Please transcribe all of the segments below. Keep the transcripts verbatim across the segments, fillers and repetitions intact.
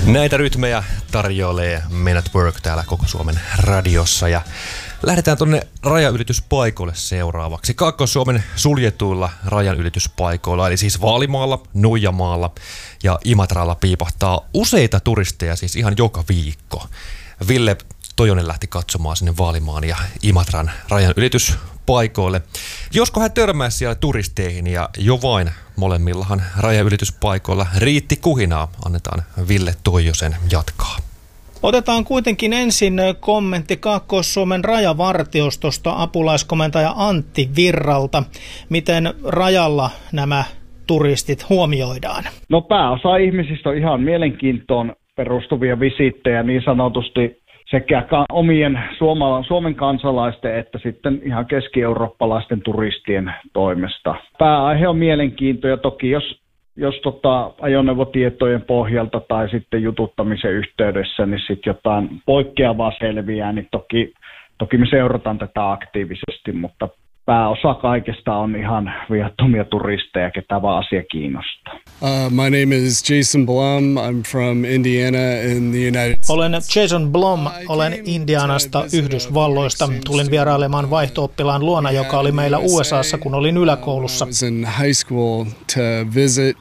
Näitä rytmejä tarjoilee Men at Work täällä koko Suomen radiossa ja lähdetään tuonne rajanylityspaikoille seuraavaksi. Kaakkois-Suomen suljetuilla rajanylityspaikoilla, eli siis Vaalimaalla, Nuijamaalla ja Imatralla piipahtaa useita turisteja siis ihan joka viikko. Ville Tojonen lähti katsomaan sinne Vaalimaan ja Imatran rajanylityspaikoille. Josko hän törmää siellä turisteihin ja jo vain molemmillahan rajanylityspaikoilla riitti kuhinaa. Annetaan Ville Toijosen jatkaa. Otetaan kuitenkin ensin kommentti Kaakkois-Suomen rajavartiostosta apulaiskomentaja Antti Virralta. Miten rajalla nämä turistit huomioidaan? No pääosa ihmisistä on ihan mielenkiintoon perustuvia visittejä niin sanotusti sekä omien Suomen kansalaisten että sitten ihan keski-eurooppalaisten turistien toimesta. Pääaihe on mielenkiinto ja toki jos Jos tota, ajoneuvotietojen pohjalta tai sitten jututtamisen yhteydessä, niin sitten jotain poikkeavaa selviää, niin toki, toki me seurataan tätä aktiivisesti, mutta pääosa kaikesta on ihan viattomia turisteja, ketä vaan asia kiinnostaa. Uh, my name is Jason Blum. I'm from Indiana in the United States. Olen Jason Blum, olen Indianasta Yhdysvalloista. Tulin vierailemaan vaihto-oppilaan luona, joka oli meillä U S A:ssa, kun olin yläkoulussa. I was in high school to visit.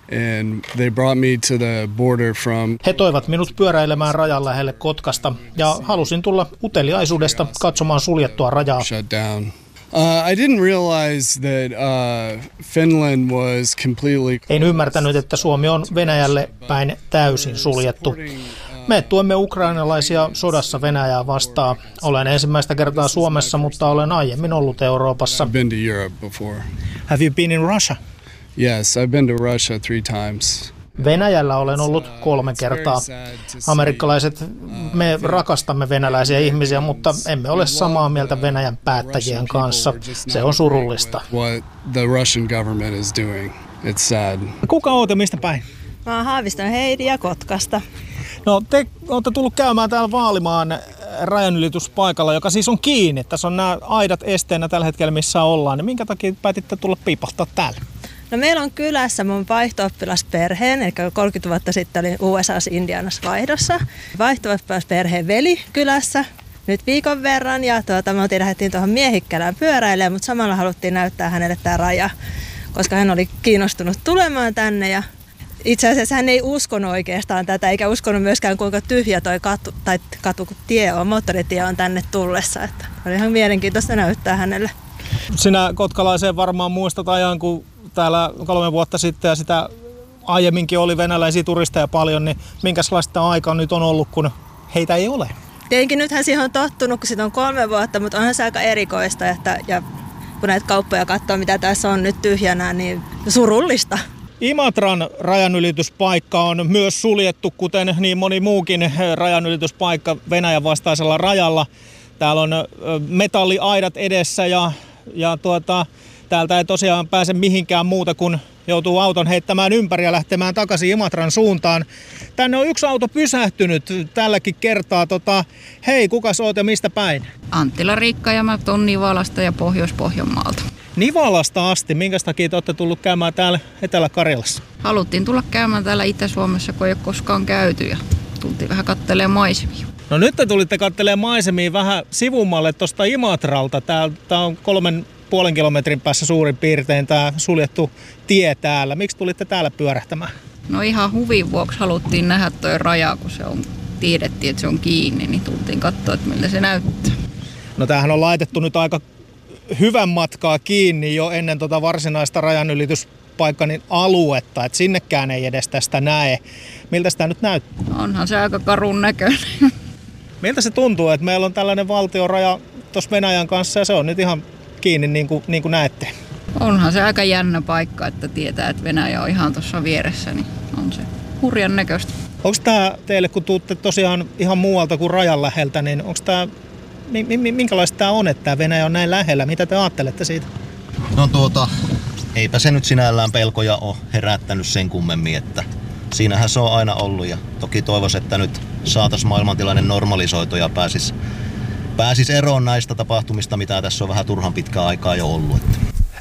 And they brought me to the border from... He toivat minut pyöräilemään rajan lähelle Kotkasta ja halusin tulla uteliaisuudesta katsomaan suljettua rajaa. Shut down. Uh, I didn't realize that uh, Finland was completely... En ymmärtänyt, että Suomi on Venäjälle päin täysin suljettu. Me tuemme ukrainalaisia sodassa Venäjää vastaan. Olen ensimmäistä kertaa Suomessa, mutta olen aiemmin ollut Euroopassa. I've been to Europe before. Have you been in Russia? Yes, I've been to Russia three times. Venäjällä olen ollut kolme kertaa. Amerikkalaiset, me rakastamme venäläisiä ihmisiä, mutta emme ole samaa mieltä Venäjän päättäjien kanssa. Se on surullista. What the Russian government is doing. It's sad. Kuka ootte, mistä päin? Mä oon Haaviston Heidi ja Kotkasta. No te olette tullut käymään täällä Vaalimaan rajanylityspaikalla, joka siis on kiinni. Tässä on nämä aidat esteenä tällä hetkellä, missä ollaan. Niin minkä takia päätitte tulla piipahtaa täällä? No meillä on kylässä mun vaihto-oppilasperheen, eli kolmekymmentä vuotta sitten olin U S A:ssa Indianassa vaihdossa. Vaihto-oppilasperheen veli kylässä nyt viikon verran ja tuota, me oltiin, lähdettiin tuohon Miehikkälään pyöräilemään, mutta samalla haluttiin näyttää hänelle tämä raja, koska hän oli kiinnostunut tulemaan tänne ja itse asiassa hän ei uskonut oikeastaan tätä, eikä uskonut myöskään kuinka tyhjä toi katu, tai katu, tie on, moottoritie on tänne tullessa. Että oli ihan mielenkiintoista näyttää hänelle. Sinä kotkalaiseen varmaan muistat ajan, kun täällä kolme vuotta sitten ja sitä aiemminkin oli venäläisiä turisteja paljon, niin minkälaista aikaa nyt on ollut, kun heitä ei ole? Tietenkin nythän siihen on tottunut, kun siitä on kolme vuotta, mutta onhan se aika erikoista, että ja kun näitä kauppoja katsoo, mitä tässä on nyt tyhjänä, niin surullista. Imatran rajanylityspaikka on myös suljettu, kuten niin moni muukin rajanylityspaikka Venäjän vastaisella rajalla. Täällä on metalliaidat edessä ja, ja tuota, täältä ei tosiaan pääse mihinkään muuta kuin joutuu auton heittämään ympäri ja lähtemään takaisin Imatran suuntaan. Tänne on yksi auto pysähtynyt tälläkin kertaa. Tota, hei, kukas oot ja mistä päin? Anttila Riikka ja mä tuon Nivalasta ja Pohjois-Pohjanmaalta. Nivalasta asti. Minkä takia te olette tullut käymään täällä Etelä-Karjalassa? Haluttiin tulla käymään täällä Itä-Suomessa, kun ei ole koskaan käyty ja tultiin vähän katselemaan maisemia. No nyt te tulitte katselemaan maisemia vähän sivummalle tuosta Imatralta. Tää on kolmen puolen kilometrin päässä suurin piirtein tämä suljettu tie täällä. Miksi tulitte täällä pyörähtämään? No ihan huvin vuoksi haluttiin nähdä toi raja, kun se on, tiedettiin, että se on kiinni, niin tultiin katsoa, että miltä se näyttää. No tämähän on laitettu nyt aika hyvän matkaa kiinni jo ennen tota varsinaista rajanylityspaikkanin aluetta, että sinnekään ei edes tästä näe. Miltä sitä nyt näyttää? Onhan se aika karun näköinen. Miltä se tuntuu, että meillä on tällainen valtioraja tuossa Venäjän kanssa ja se on nyt ihan kiinni niin kuin, niin kuin näette? Onhan se aika jännä paikka, että tietää, että Venäjä on ihan tuossa vieressä, niin on se hurjan näköistä. Onko tämä teille, kun tuutte tosiaan ihan muualta kuin rajan läheltä, niin onko tämä, minkälaista tämä on, että tämä Venäjä on näin lähellä? Mitä te ajattelette siitä? No tuota, eipä se nyt sinällään pelkoja ole herättänyt sen kummemmin, että siinähän se on aina ollut ja toki toivoisin, että nyt saataisiin maailmantilanne normalisoitu ja pääsisi pääsis eroon näistä tapahtumista, mitä tässä on vähän turhan pitkään aikaa jo ollut.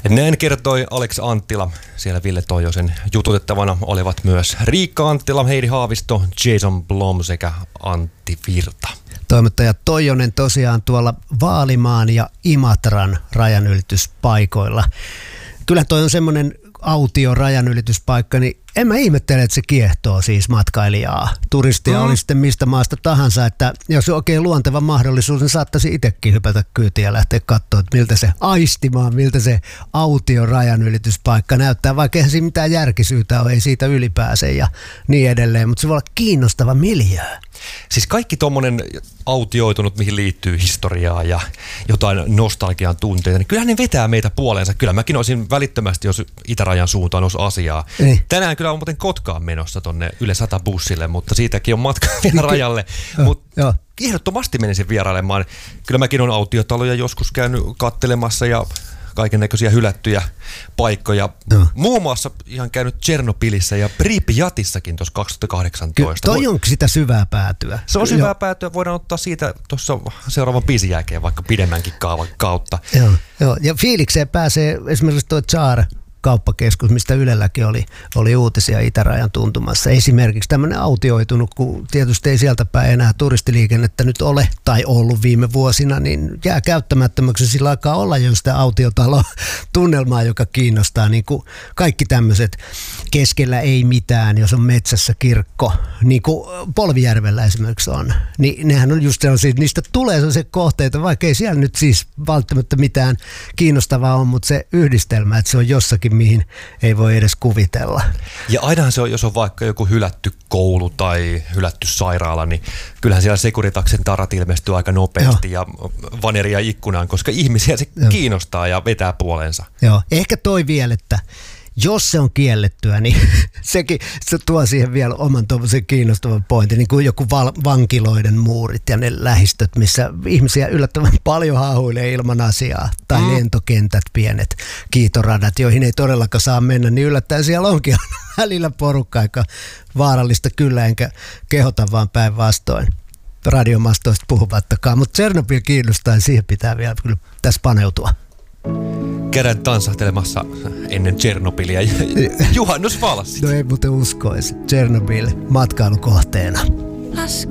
Näin kertoi Alex Anttila. Siellä Ville Toijosen jututettavana olivat myös Riikka Anttila, Heidi Haavisto, Jason Blom sekä Antti Virta. Toimittaja Toijonen tosiaan tuolla Vaalimaan ja Imatran rajanylityspaikoilla. Kyllä toi on semmoinen autio rajanylityspaikka, niin en mä ihmettele, että se kiehtoo siis matkailijaa. Turistia mm. oli sitten mistä maasta tahansa, että jos on oikein luonteva mahdollisuus, niin saattaisi itsekin hypätä kyytiin ja lähteä katsoa, että miltä se aistimaan, miltä se autio rajanylityspaikka näyttää, vaikka eihän siinä mitään järkisyytä ole, ei siitä ylipääse ja niin edelleen, mutta se voi olla kiinnostava miljöö. Siis kaikki tommonen autioitunut, mihin liittyy historiaa ja jotain nostalgian tunteita, niin kyllähän ne vetää meitä puoleensa. Kyllä mäkin olisin välittömästi, jos itärajan suuntaan olisi asiaa. Ei. Tänään kyllä on muuten Kotkaan menossa tonne Yle sata bussille, mutta siitäkin on matka vielä rajalle. Mutta ehdottomasti menisin vierailemaan. Kyllä mäkin olen autiotaloja joskus käynyt kattelemassa ja kaikennäköisiä hylättyjä paikkoja. No. Muun muassa ihan käynyt Tšernobylissa ja Pripjatissakin tuossa kaksituhattakahdeksantoista. Toi onko sitä syvää päätyä? Se on syvää Joo. päätyä. Voidaan ottaa siitä tuossa seuraavan biisin jälkeen vaikka pidemmänkin kaavan kautta. Joo, Joo. Ja fiilikseen pääsee esimerkiksi tuo Tsar kauppakeskus, mistä Ylelläkin oli, oli uutisia itärajan tuntumassa. Esimerkiksi tämmöinen autioitunut, kun tietysti ei sieltä päin enää turistiliikennettä nyt ole tai ollut viime vuosina, niin jää käyttämättömäksi. Sillä alkaa olla jo sitä autiotalo-tunnelmaa, joka kiinnostaa. Niin kuin kaikki tämmöiset keskellä ei mitään, jos on metsässä kirkko, niin kuin Polvijärvellä esimerkiksi on. Niin nehän on just sellaisia, niistä tulee sellaisia kohteita, vaikka ei siellä nyt siis välttämättä mitään kiinnostavaa on, mutta se yhdistelmä, että se on jossakin, mihin ei voi edes kuvitella. Ja ainahan se on, jos on vaikka joku hylätty koulu tai hylätty sairaala, niin kyllähän siellä Securitaksen tarat ilmestyy aika nopeasti Joo. ja vaneria ikkunaan, koska ihmisiä se Joo. kiinnostaa ja vetää puoleensa. Joo, ehkä toi vielä, että jos se on kiellettyä, niin sekin se tuo siihen vielä oman tuollaisen kiinnostavan pointin, niin kuin joku val- vankiloiden muurit ja ne lähistöt, missä ihmisiä yllättävän paljon haahuilee ilman asiaa, tai mm. lentokentät, pienet kiitoradat, joihin ei todellakaan saa mennä, niin yllättäen siellä onkin välillä porukka aika vaarallista kyllä, enkä kehota vaan päinvastoin radiomastoista puhumattakaan, mutta Tšernobyl kiinnostaa ja siihen pitää vielä kyllä tässä paneutua. Käydään tansahtelemassa ennen Tšernobylia. Juhannusvalssit. No ei muuten uskoisi. Tšernobyl matkailukohteena. Laske